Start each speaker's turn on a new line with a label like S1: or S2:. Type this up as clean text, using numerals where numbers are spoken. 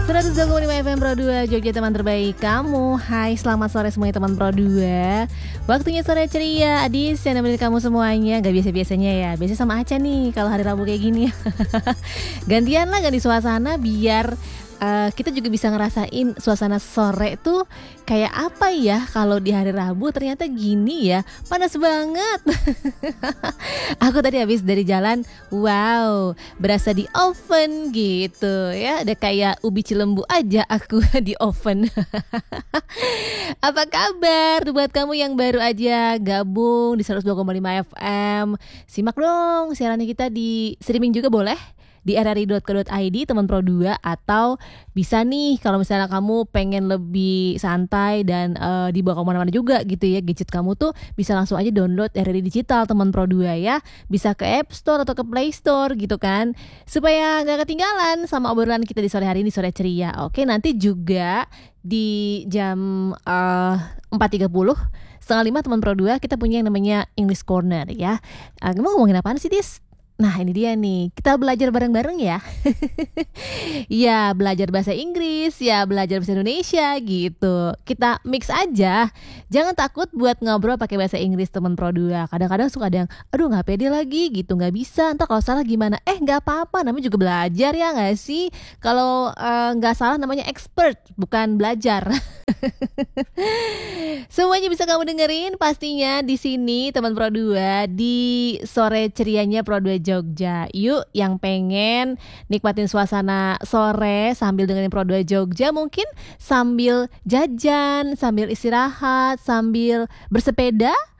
S1: 102,5 FM Pro 2 Jogja, teman terbaik kamu. Hai, selamat sore semuanya teman Pro 2. Waktunya sore ceria, Adis yang nemenin kamu semuanya. Gak biasa-biasanya ya, biasanya sama Aca nih kalau hari Rabu kayak gini. Gantian lah, ganti suasana biar kita juga bisa ngerasain suasana sore tuh kayak apa ya. Kalau di hari Rabu ternyata gini ya, panas banget. Aku tadi habis dari jalan, wow, berasa di oven gitu ya. Ada kayak ubi cilembu aja aku di oven. Apa kabar buat kamu yang baru aja gabung di 102,5 FM? Simak dong siarannya kita di streaming juga boleh di rri.co.id teman Pro 2, atau bisa nih kalau misalnya kamu pengen lebih santai dan dibawa kemana-mana juga gitu ya, gadget kamu tuh bisa langsung aja download RRI Digital teman Pro 2 ya, bisa ke App Store atau ke Play Store gitu kan, supaya gak ketinggalan sama obrolan kita di sore hari ini, sore ceria. Oke, nanti juga di jam 4.30 setengah 5 teman Pro 2 kita punya yang namanya English Corner ya. Kamu ngomongin apaan sih, Dis? Nah, ini dia nih, kita belajar bareng-bareng ya. Ya, belajar bahasa Inggris, ya belajar bahasa Indonesia gitu. Kita mix aja. Jangan takut buat ngobrol pakai bahasa Inggris teman Pro 2. Kadang-kadang suka ada yang, aduh gak pede lagi gitu, gak bisa, entar kalau salah gimana. Gak apa-apa, namanya juga belajar ya gak sih? Kalau gak salah namanya expert, bukan belajar. Semuanya bisa kamu dengerin pastinya di sini teman Pro 2 di sore cerianya Pro 2 Jogja. Yuk yang pengen nikmatin suasana sore sambil dengerin Pro 2 Jogja, mungkin sambil jajan, sambil istirahat, sambil bersepeda,